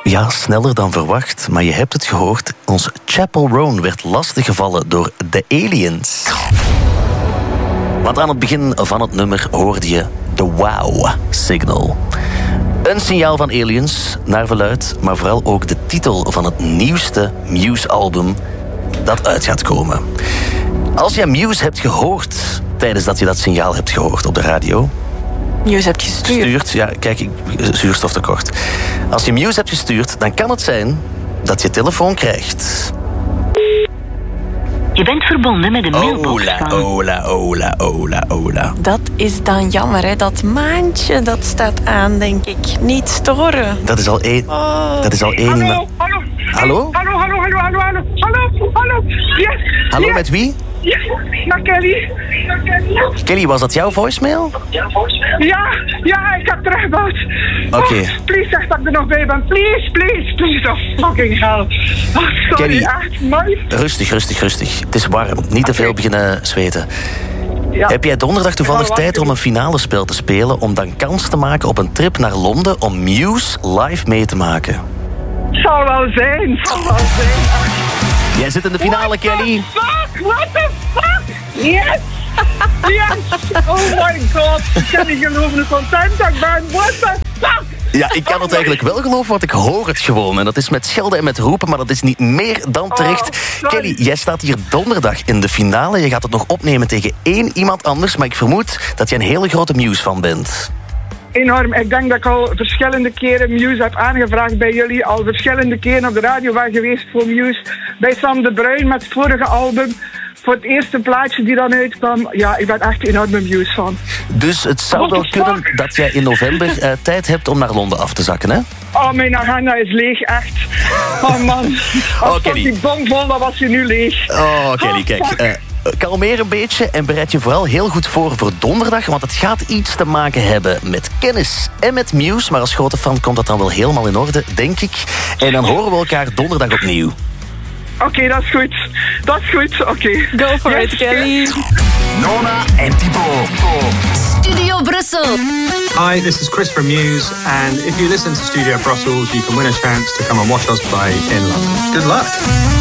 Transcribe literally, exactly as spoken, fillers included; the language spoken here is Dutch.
Ja, sneller dan verwacht, maar je hebt het gehoord. Ons Chapel Roan werd lastiggevallen door de aliens. Want aan het begin van het nummer hoorde je de wow-signal. Een signaal van aliens, naar verluidt, maar vooral ook de titel van het nieuwste Muse-album dat uit gaat komen. Als je Muse hebt gehoord tijdens dat je dat signaal hebt gehoord op de radio... Muse hebt gestuurd. Gestuurd, ja, kijk, ik, zuurstoftekort. Als je Muse hebt gestuurd, dan kan het zijn dat je telefoon krijgt. Je bent verbonden met de mailbox Ola, van... ola, ola, ola, ola. Dat is dan jammer, hè. Dat maandje, dat staat aan, denk ik. Niet storen. Dat is al één... Oh. Dat is al één Hallo, iemand... hallo. Hallo? Hallo, hallo, hallo, hallo, hallo. Hallo, hallo. Yes. Hallo, yes. met wie? Yes. Met Kelly. Kelly, was dat jouw voicemail? Ja, ja, ik heb teruggebeld. Oké. Okay. Oh, please, zeg dat ik er nog bij ben. Please, please, please. Oh, fucking hell. Oh, sorry, Kelly. echt, mooi. Rustig, rustig, rustig. Het is warm. Niet te veel Okay. beginnen zweten. Ja. Heb jij donderdag toevallig Ja, tijd om een finale spel te spelen... om dan kans te maken op een trip naar Londen om Muse live mee te maken? Zal wel zijn, zal wel zijn. Jij zit in de finale, Kelly. Fuck, what the fuck? Yes! Yes! Oh my god, ik kan niet geloven hoe content ik ben. What the fuck? Ja, ik kan het eigenlijk wel geloven, want ik hoor het gewoon. En dat is met schelden en met roepen, maar dat is niet meer dan terecht. Oh, Kelly, jij staat hier donderdag in de finale. Je gaat het nog opnemen tegen één iemand anders. Maar ik vermoed dat jij een hele grote Muse-fan bent. Enorm. Ik denk dat ik al verschillende keren Muse heb aangevraagd bij jullie. Al verschillende keren op de radio ben geweest voor Muse. Bij Sam de Bruin met het vorige album. Voor het eerste plaatje die dan uitkwam. Ja, ik ben echt een enorme Muse-fan. Dus het zou wel kunnen dat jij in november uh, tijd hebt om naar Londen af te zakken, hè? Oh, mijn agenda is leeg, echt. Oh man. Als Oh, Kelly. die bom vol, dan was hij nu leeg. Oh, Kelly, kijk. Uh, kalmeer een beetje en bereid je vooral heel goed voor voor donderdag. Want het gaat iets te maken hebben met kennis en met Muse. Maar als grote fan komt dat dan wel helemaal in orde, denk ik. En dan horen we elkaar donderdag opnieuw. Oké, okay, dat is goed. Dat is goed, oké. Okay. Go for yes, it, Kelly. Nona en Thibaut. Studio Brussel. Hi, this is Chris from Muse, and if you listen to Studio Brussels, you can win a chance to come and watch us play in London. Good luck.